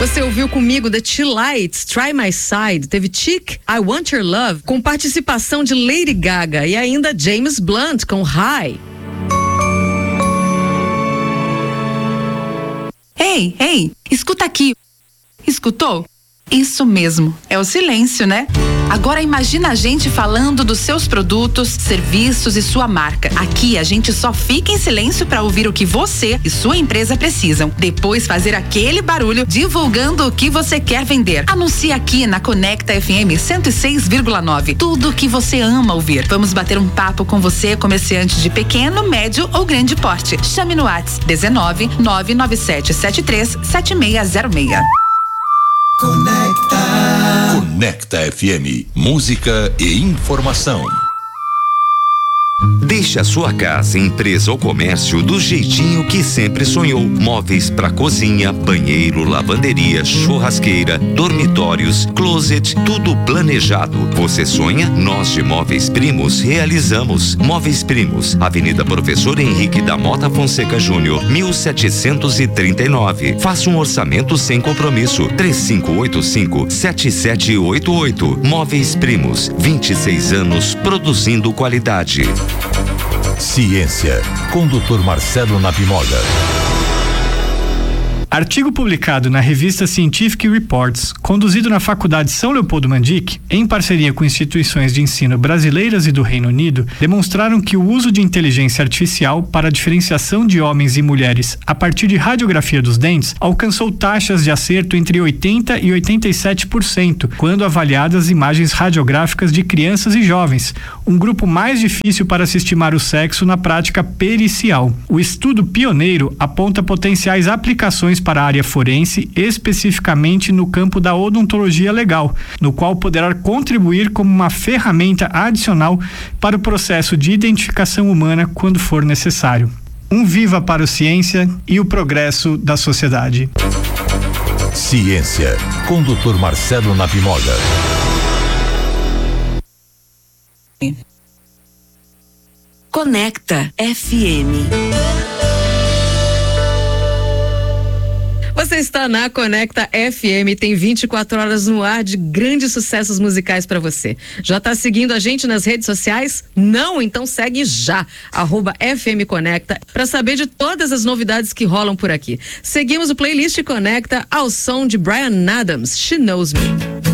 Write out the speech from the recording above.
Você ouviu comigo The T-Lights, Try My Side, teve Chic, I Want Your Love, com participação de Lady Gaga e ainda James Blunt com High. Ei, escuta aqui. Escutou? Isso mesmo, é o silêncio, né? Agora imagina a gente falando dos seus produtos, serviços e sua marca. Aqui a gente só fica em silêncio para ouvir o que você e sua empresa precisam. Depois fazer aquele barulho divulgando o que você quer vender. Anuncie aqui na Conecta FM 106,9. Tudo o que você ama ouvir. Vamos bater um papo com você, comerciante de pequeno, médio ou grande porte. Chame no WhatsApp 19 99773 7606. Conecta FM, música e informação. Deixe a sua casa, empresa ou comércio do jeitinho que sempre sonhou. Móveis para cozinha, banheiro, lavanderia, churrasqueira, dormitórios, closet, tudo planejado. Você sonha? Nós de Móveis Primos realizamos. Móveis Primos, Avenida Professor Henrique da Mota Fonseca Júnior, 1739. Faça um orçamento sem compromisso. 3585-7788. Móveis Primos, 26 anos produzindo qualidade. Ciência, com Dr. Marcelo Napimoga. Artigo publicado na revista Scientific Reports, conduzido na Faculdade São Leopoldo Mandic, em parceria com instituições de ensino brasileiras e do Reino Unido, demonstraram que o uso de inteligência artificial para a diferenciação de homens e mulheres a partir de radiografia dos dentes alcançou taxas de acerto entre 80% e 87%, quando avaliadas imagens radiográficas de crianças e jovens, um grupo mais difícil para se estimar o sexo na prática pericial. O estudo pioneiro aponta potenciais aplicações para a área forense, especificamente no campo da odontologia legal, no qual poderá contribuir como uma ferramenta adicional para o processo de identificação humana quando for necessário. Um viva para a ciência e o progresso da sociedade. Ciência, com Dr. Marcelo Napimoga. Conecta FM. Você está na Conecta FM, tem 24 horas no ar de grandes sucessos musicais para você. Já está seguindo a gente nas redes sociais? Não? Então segue já, @FM Conecta, para saber de todas as novidades que rolam por aqui. Seguimos o playlist Conecta ao som de Bryan Adams, She Knows Me.